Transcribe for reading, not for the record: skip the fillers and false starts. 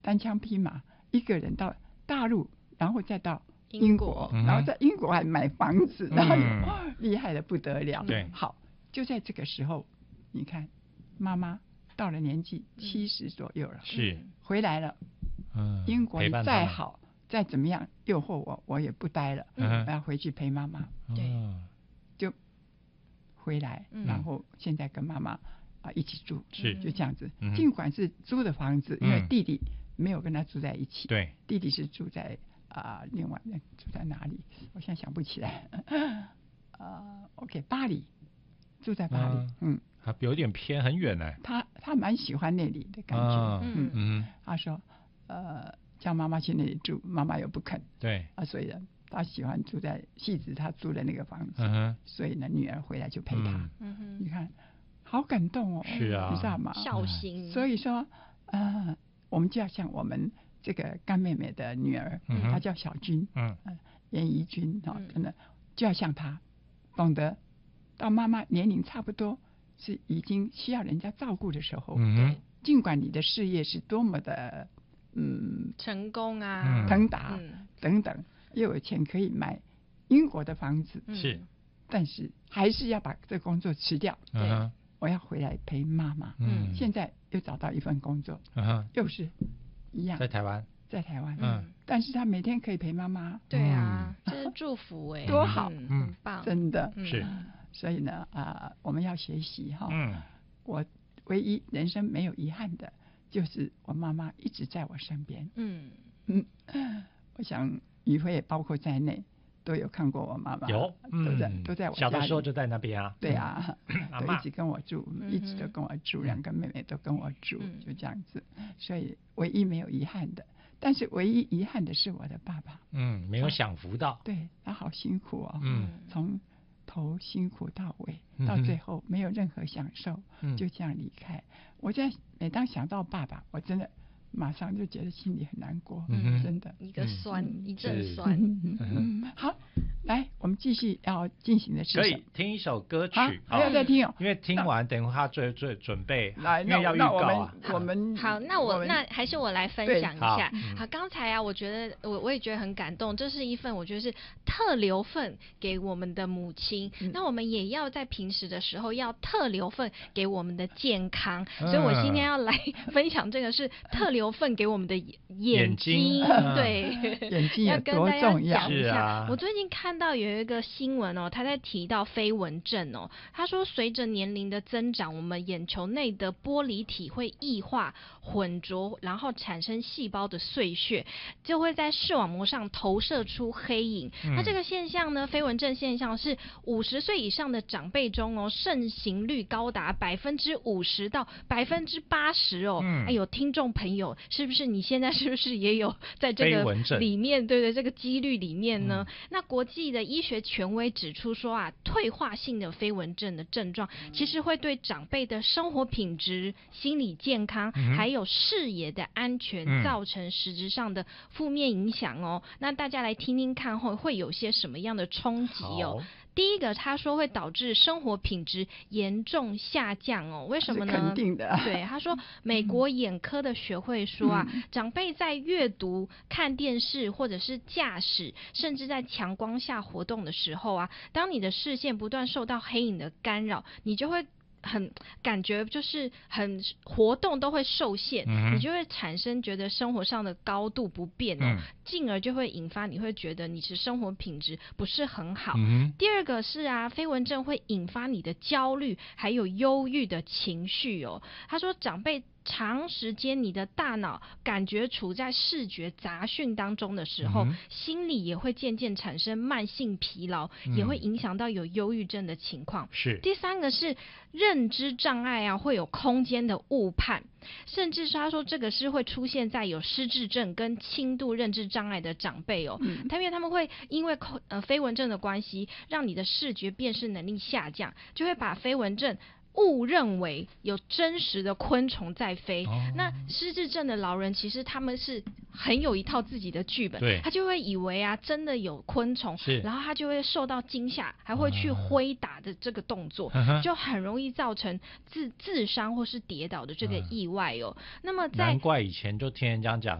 单枪匹马一个人到大陆，然后再到英国，然后在英国还买房子，然后厉害的不得了。 对， 好，就在这个时候，你看妈妈到了年纪70左右了， 是回来了。英国你再好再怎么样诱惑我也不待了，我要回去陪妈妈。 对， 就回来，然后现在跟妈妈一起住， 是就这样子。尽管是租的房子，因为弟弟没有跟他住在一起， 对， 弟弟是住在另外住在哪里？我现在想不起来。OK， 巴黎，住在巴黎， 还有点偏很远呢。 他蛮喜欢那里的感觉，他说叫妈妈去那里住，妈妈又不肯， 对， 所以呢，他喜欢住在汐止他租的那个房子，所以呢，女儿回来就陪他，你看，好感动哦， 是啊， 你知道吗？ 孝心。 所以说，我们就要像我们这个干妹妹的女儿，她叫小君，严怡君，真的就要像她，懂得到妈妈年龄差不多是已经需要人家照顾的时候，尽管你的事业是多么的成功啊， 腾达等等，又有钱可以买英国的房子， 是， 但是还是要把这工作辞掉。 对， 我要回来陪妈妈。现在又找到一份工作，又是一样， 在台湾， 但是他每天可以陪妈妈。 对啊，这是祝福哎， 多好， 很棒， 真的是。 所以呢，我们要学习哈。我唯一人生没有遗憾的，就是我妈妈一直在我身边。我想宇辉也包括在内，都有看过我妈妈， 有， 都在我家里。 小的时候就在那边啊。 对啊，都一直跟我住，一直都跟我住，两个妹妹都跟我住，就这样子。所以唯一没有遗憾的，但是唯一遗憾的是我的爸爸。 没有享福到。 对，他好辛苦哦。从头辛苦到尾，到最后没有任何享受，就这样离开。我每当想到爸爸，我真的马上就觉得心里很难过，真的一个酸，一阵酸。 好，来，我们继续要进行的是可以听一首歌曲， 还要再听哦。 因为听完等会他最准备来， 因为要预告啊。 我们好，那还是我来分享一下。好，刚才啊，我觉得我也觉得很感动，这是一份我觉得是特留份给我们的母亲。那我们也要在平时的时候要特留份给我们的健康，所以我今天要来分享这个是特留份给我们的眼睛，对， 眼睛也多重要。 是啊，我最近看到有一个新闻哦，他在提到飞蚊症哦，他说随着年龄的增长，我们眼球内的玻璃体会异化混浊，然后产生细胞的碎屑，就会在视网膜上投射出黑影。那这个现象呢，飞蚊症现象是50岁以上的长辈中哦，盛行率高达50%到80%哦。有听众朋友，是不是你现在是不是也有在这个里面？对，这个几率里面呢，那国际的医学权威指出说啊，退化性的飞蚊症的症状其实会对长辈的生活品质、心理健康还有视野的安全造成实质上的负面影响哦。那大家来听听看会有些什么样的冲击哦。第一个，他说会导致生活品质严重下降哦。为什么呢？ 肯定的。 对，他说美国眼科的学会说啊，长辈在阅读、看电视或者是驾驶，甚至在强光下活动的时候啊，当你的视线不断受到黑影的干扰，你就会感觉就是很活动都会受限，你就会产生觉得生活上的高度不便哦，进而就会引发你会觉得你是生活品质不是很好。第二个是啊，飞蚊症会引发你的焦虑还有忧郁的情绪哦。他说长辈长时间你的大脑感觉处在视觉杂讯当中的时候，心理也会渐渐产生慢性疲劳，也会影响到有忧郁症的情况。 是。 第三个是认知障碍啊，会有空间的误判，甚至他说这个是会出现在有失智症跟轻度认知障碍的长辈哦，因为他们会因为飞蚊症的关系，让你的视觉辨识能力下降，就会把飞蚊症误认为有真实的昆虫在飞。那失智症的老人其实他们是很有一套自己的剧本，他就会以为啊真的有昆虫，然后他就会受到惊吓，还会去挥打的这个动作，就很容易造成自伤或是跌倒的这个意外哦。那么难怪以前就听人家讲